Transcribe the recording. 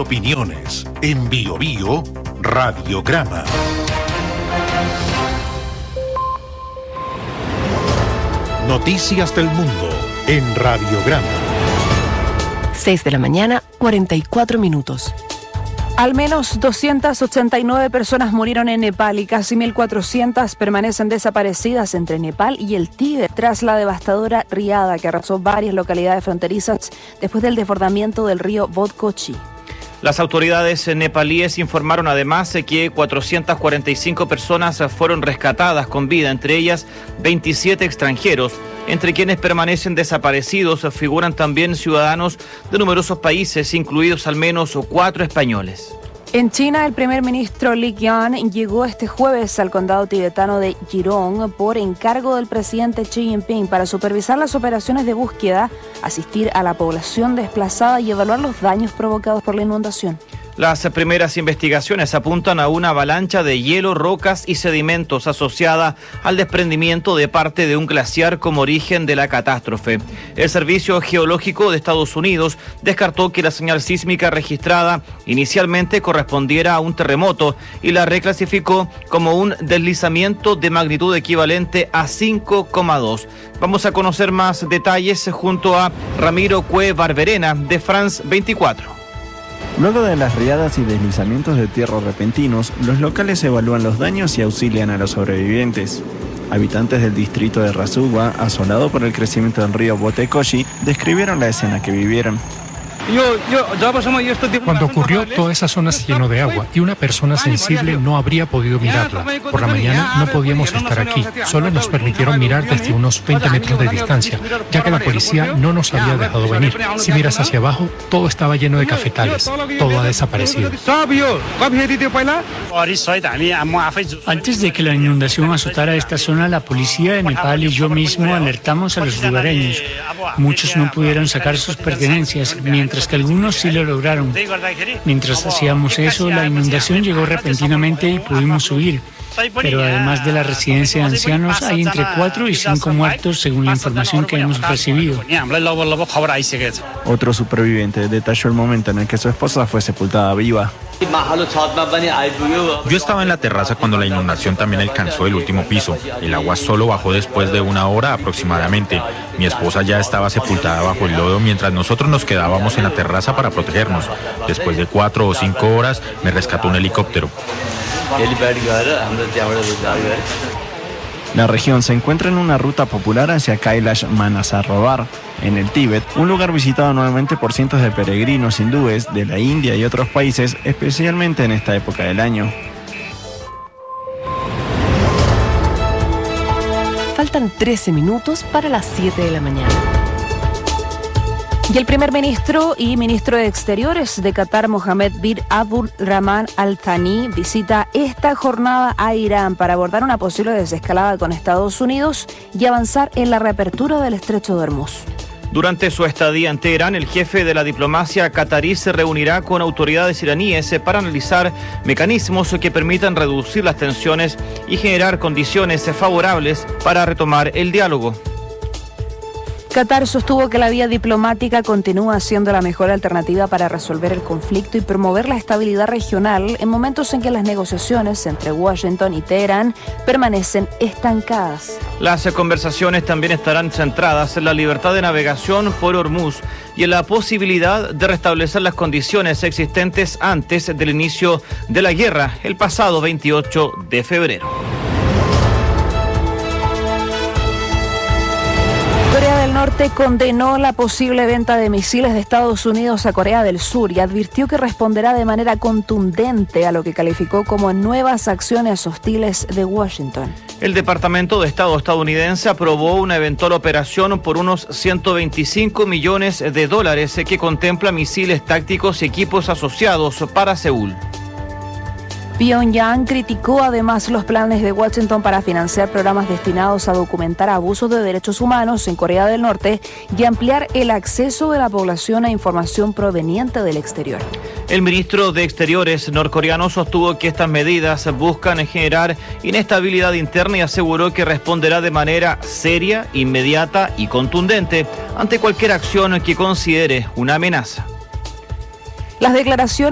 opiniones. En Bio Bio, Radiograma. Noticias del mundo en Radiograma. 6 de la mañana, 44 minutos. Al menos 289 personas murieron en Nepal y casi 1.400 permanecen desaparecidas entre Nepal y el Tíbet tras la devastadora riada que arrasó varias localidades fronterizas después del desbordamiento del río Bodhkochi. Las autoridades nepalíes informaron además que 445 personas fueron rescatadas con vida, entre ellas 27 extranjeros. Entre quienes permanecen desaparecidos figuran también ciudadanos de numerosos países, incluidos al menos 4 españoles. En China, el primer ministro Li Qiang llegó este jueves al condado tibetano de Jirong por encargo del presidente Xi Jinping para supervisar las operaciones de búsqueda, asistir a la población desplazada y evaluar los daños provocados por la inundación. Las primeras investigaciones apuntan a una avalancha de hielo, rocas y sedimentos asociada al desprendimiento de parte de un glaciar como origen de la catástrofe. El Servicio Geológico de Estados Unidos descartó que la señal sísmica registrada inicialmente correspondiera a un terremoto y la reclasificó como un deslizamiento de magnitud equivalente a 5,2. Vamos a conocer más detalles junto a Ramiro Cue Barberena de France 24. Luego de las riadas y deslizamientos de tierra repentinos, los locales evalúan los daños y auxilian a los sobrevivientes. Habitantes del distrito de Rasuwa, asolado por el crecimiento del río Bodhkochi, describieron la escena que vivieron. Cuando ocurrió, toda esa zona se llenó de agua y una persona sensible no habría podido mirarla. Por la mañana no podíamos estar aquí, solo nos permitieron mirar desde unos 20 metros de distancia, ya que la policía no nos había dejado venir. Si miras hacia abajo, todo estaba lleno de cafetales, todo ha desaparecido. Antes de que la inundación azotara esta zona, la policía de Nepal y yo mismo alertamos a los lugareños. Muchos no pudieron sacar sus pertenencias, mientras que algunos sí lo lograron. Mientras hacíamos eso, la inundación llegó repentinamente y pudimos huir. Pero además de la residencia de ancianos, hay entre 4 y 5 muertos según la información que hemos recibido. Otro superviviente detalló el momento en el que su esposa fue sepultada viva. Yo estaba en la terraza cuando la inundación también alcanzó el último piso. El agua solo bajó después de 1 hora aproximadamente. Mi esposa ya estaba sepultada bajo el lodo mientras nosotros nos quedábamos en la terraza para protegernos. Después de 4 o 5 horas me rescató un helicóptero. La región se encuentra en una ruta popular hacia Kailash Manasarovar, en el Tíbet, un lugar visitado anualmente por cientos de peregrinos hindúes de la India y otros países, especialmente en esta época del año. Faltan 13 minutos para las 7 de la mañana. Y el primer ministro y ministro de Exteriores de Qatar, Mohammed bin Abdul Rahman Al Thani, visita esta jornada a Irán para abordar una posible desescalada con Estados Unidos y avanzar en la reapertura del estrecho de Hormuz. Durante su estadía en Teherán, el jefe de la diplomacia catarí se reunirá con autoridades iraníes para analizar mecanismos que permitan reducir las tensiones y generar condiciones favorables para retomar el diálogo. Qatar sostuvo que la vía diplomática continúa siendo la mejor alternativa para resolver el conflicto y promover la estabilidad regional en momentos en que las negociaciones entre Washington y Teherán permanecen estancadas. Las conversaciones también estarán centradas en la libertad de navegación por Hormuz y en la posibilidad de restablecer las condiciones existentes antes del inicio de la guerra el pasado 28 de febrero. Corea del Norte condenó la posible venta de misiles de Estados Unidos a Corea del Sur y advirtió que responderá de manera contundente a lo que calificó como nuevas acciones hostiles de Washington. El Departamento de Estado estadounidense aprobó una eventual operación por unos $125 millones que contempla misiles tácticos y equipos asociados para Seúl. Pyongyang criticó además los planes de Washington para financiar programas destinados a documentar abusos de derechos humanos en Corea del Norte y ampliar el acceso de la población a información proveniente del exterior. El ministro de Exteriores norcoreano sostuvo que estas medidas buscan generar inestabilidad interna y aseguró que responderá de manera seria, inmediata y contundente ante cualquier acción que considere una amenaza. Las declaraciones